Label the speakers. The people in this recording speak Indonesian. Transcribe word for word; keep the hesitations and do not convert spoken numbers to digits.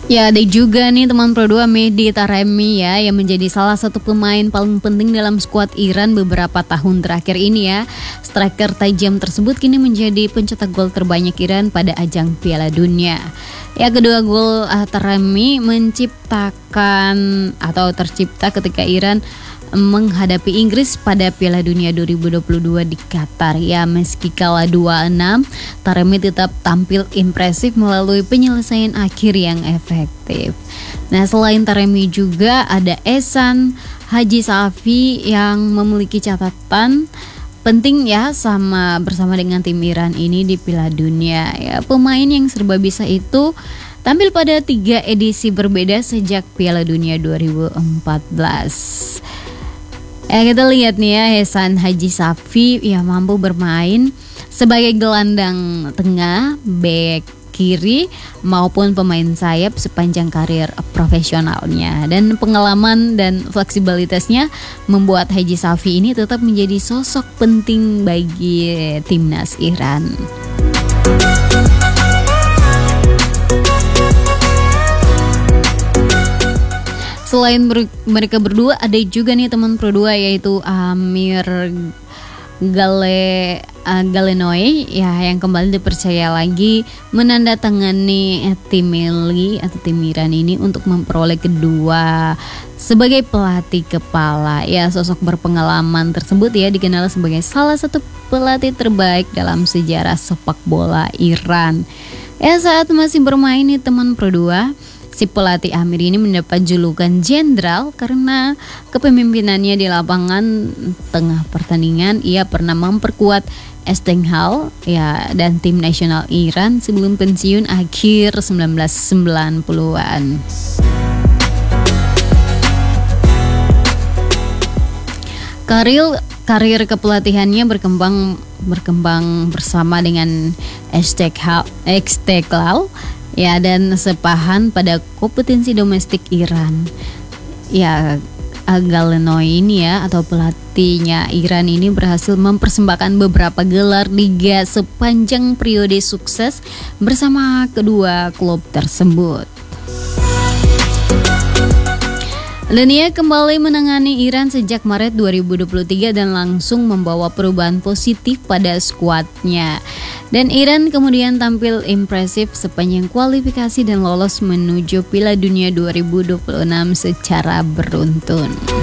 Speaker 1: Ya, ada juga nih teman Pro dua Mehdi Taremi ya yang menjadi salah satu pemain paling penting dalam skuad Iran beberapa tahun terakhir ini ya. Striker tajam tersebut kini menjadi pencetak gol terbanyak Iran pada ajang Piala Dunia. Ya, kedua gol uh, Taremi menciptakan atau tercipta ketika Iran menghadapi Inggris pada Piala Dunia dua ribu dua puluh dua di Qatar. Ya, meski kalah dua enam, Taremi tetap tampil impresif melalui penyelesaian akhir yang efektif. Nah, selain Taremi juga ada Ehsan Haji Safi yang memiliki catatan penting ya sama bersama dengan tim Iran ini di Piala Dunia. Ya, pemain yang serba bisa itu tampil pada tiga edisi berbeda sejak Piala Dunia dua ribu empat belas. Ya, kita lihat nih ya, Ehsan Haji Safi ya mampu bermain sebagai gelandang tengah, bek kiri maupun pemain sayap sepanjang karir profesionalnya, dan pengalaman dan fleksibilitasnya membuat Haji Safi ini tetap menjadi sosok penting bagi timnas Iran. Selain ber- mereka berdua, ada juga nih teman Pro dua yaitu Amir Gale uh, Galenoy ya yang kembali dipercaya lagi menandatangani tim Mili atau tim Iran ini untuk memperoleh kedua sebagai pelatih kepala. Ya, sosok berpengalaman tersebut ya dikenal sebagai salah satu pelatih terbaik dalam sejarah sepak bola Iran. Ya, saat masih bermain nih teman Pro dua, si pelatih Amir ini mendapat julukan jenderal karena kepemimpinannya di lapangan tengah pertandingan. Ia pernah memperkuat Esteghlal ya dan tim nasional Iran sebelum pensiun akhir sembilan belas sembilan puluhan. Karir karir kepelatihannya berkembang berkembang bersama dengan Esteghlal Esteghlal ya dan sepahan pada kompetisi domestik Iran. Ya, Galenoy ini ya atau pelatihnya Iran ini berhasil mempersembahkan beberapa gelar liga sepanjang periode sukses bersama kedua klub tersebut. Dan ia kembali menangani Iran sejak Maret dua ribu dua puluh tiga dan langsung membawa perubahan positif pada skuadnya. Dan Iran kemudian tampil impresif sepanjang kualifikasi dan lolos menuju Piala Dunia dua ribu dua puluh enam secara beruntun.